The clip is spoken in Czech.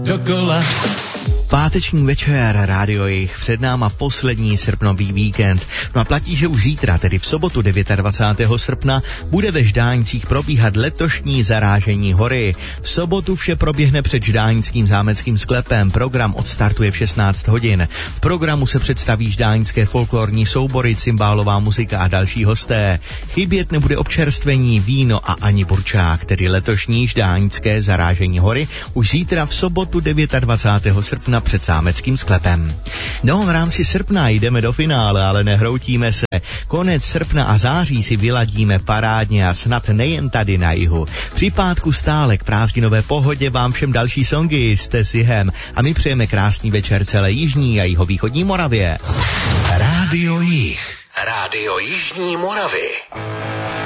dokola. Páteční večer, rádio Jich, před náma poslední srpnový víkend. No a platí, že už zítra, tedy v sobotu 29. srpna, bude ve Ždáňcích probíhat letošní zarážení hory. V sobotu vše proběhne před Ždáňským zámeckým sklepem, program odstartuje v 16 hodin. V programu se představí ždáňské folklorní soubory, cymbálová muzika a další hosté. Chybět nebude občerstvení, víno a ani burčák, tedy letošní ždáňské zarážení hory, už zítra v sobotu 29. srpna před zámeckým sklepem. No, v rámci srpna jdeme do finále, ale nehroutíme se. Konec srpna a září si vyladíme parádně a snad nejen tady na jihu. Při pátku stále k prázdninové pohodě vám všem další songy, jste s Jihem a my přejeme krásný večer celé jižní a jihovýchodní Moravě. Rádio Jih. Rádio Jižní Moravy.